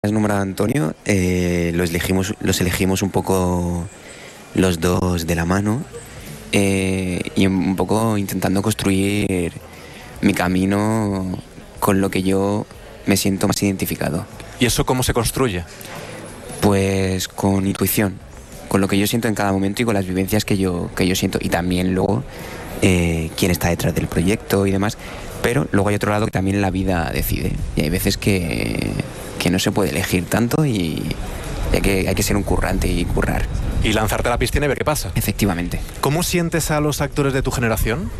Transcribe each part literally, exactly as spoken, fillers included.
Has nombrado a Antonio, eh, los, elegimos, los elegimos un poco los dos de la mano eh, y un poco intentando construir mi camino con lo que yo me siento más identificado. ¿Y eso cómo se construye? Pues con intuición, con lo que yo siento en cada momento y con las vivencias que yo, que yo siento, y también luego eh, quién está detrás del proyecto y demás. Pero luego hay otro lado que también la vida decide, y hay veces que, que no se puede elegir tanto y hay que, hay que ser un currante y currar. Y lanzarte a la piscina y ver qué pasa. Efectivamente. ¿Cómo sientes a los actores de tu generación?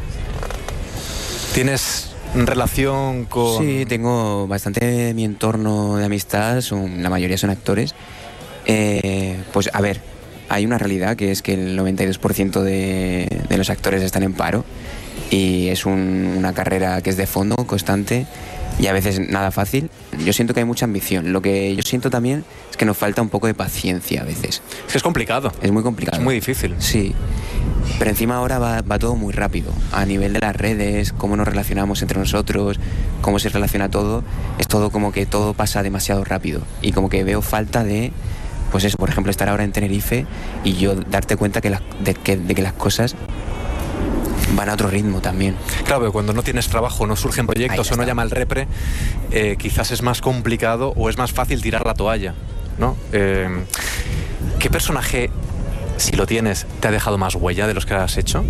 ¿Tienes relación con...? Sí, tengo bastante mi entorno de amistad, son, la mayoría son actores. Eh, pues a ver, hay una realidad que es que el noventa y dos por ciento de, de los actores están en paro y es un, una carrera que es de fondo, constante y a veces nada fácil. Yo siento que hay mucha ambición. Lo que yo siento también es que nos falta un poco de paciencia a veces. Es que es complicado. Es muy complicado. Es muy difícil. Sí. Pero encima ahora va, va todo muy rápido. A nivel de las redes, cómo nos relacionamos entre nosotros, cómo se relaciona todo, es todo como que todo pasa demasiado rápido. Y como que veo falta de, pues eso, por ejemplo, estar ahora en Tenerife y yo darte cuenta que las, de, que, de que las cosas van a otro ritmo también. Claro, pero cuando no tienes trabajo, no surgen proyectos o no llama el repre, eh, quizás es más complicado o es más fácil tirar la toalla, ¿no? Eh, ¿Qué personaje, si lo tienes, te ha dejado más huella de los que has hecho?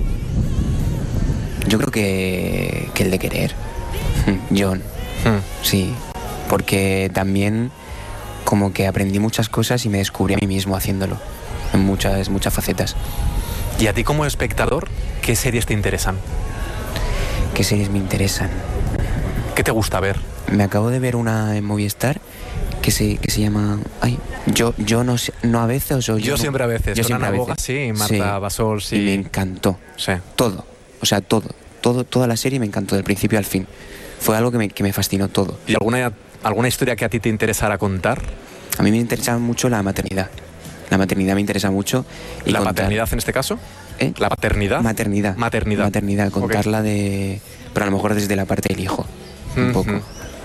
Yo creo que, que el de Querer. John. Hmm. Sí. Porque también como que aprendí muchas cosas y me descubrí a mí mismo haciéndolo. En muchas, muchas facetas. ¿Y a ti como espectador, qué series te interesan? ¿Qué series me interesan? ¿Qué te gusta ver? Me acabo de ver una en Movistar que se, que se llama... Ay, yo, yo no sé, no a veces o yo... Yo no, siempre a veces, yo con siempre Ana a Boga, veces. sí, Marta sí. Basol, sí. Y me encantó. Sí. Todo, o sea, todo, todo, toda la serie me encantó, del principio al fin. Fue algo que me, que me fascinó todo. ¿Y alguna, alguna historia que a ti te interesara contar? A mí me interesaba mucho la maternidad. La maternidad me interesa mucho. Y ¿La contar... paternidad en este caso? ¿Eh? ¿La paternidad? Maternidad. Maternidad. Maternidad, contarla okay. de... Pero a lo mejor desde la parte del hijo, un uh-huh. poco.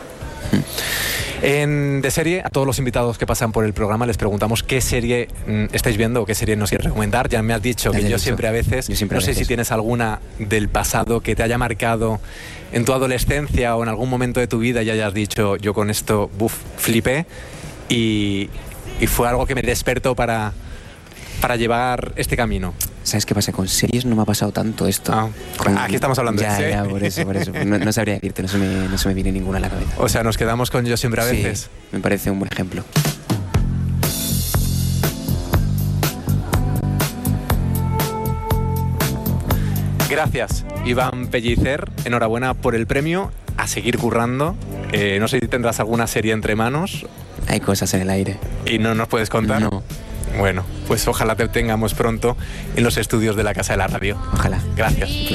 En De Serie, a todos los invitados que pasan por el programa les preguntamos qué serie mm, estáis viendo o qué serie nos quieres recomendar. Ya me has dicho ya que yo dicho. siempre a veces, yo siempre no a sé veces. si tienes alguna del pasado que te haya marcado en tu adolescencia o en algún momento de tu vida y hayas dicho, yo con esto, buf, flipé y, y fue algo que me despertó para, para llevar este camino. ¿Sabes qué pasa? Con series no me ha pasado tanto esto. Ah, Con... aquí estamos hablando ya, de series. Ya, por eso, por eso. No, no sabría decirte, no se, me, no se me viene ninguna a la cabeza. O sea, nos quedamos con Yo siempre a sí, veces. Me parece un buen ejemplo. Gracias, Iván Pellicer. Enhorabuena por el premio. A seguir currando. Eh, no sé si tendrás alguna serie entre manos. Hay cosas en el aire. ¿Y no nos puedes contar? No. Bueno, pues ojalá te tengamos pronto en los estudios de la Casa de la Radio. Ojalá. Gracias.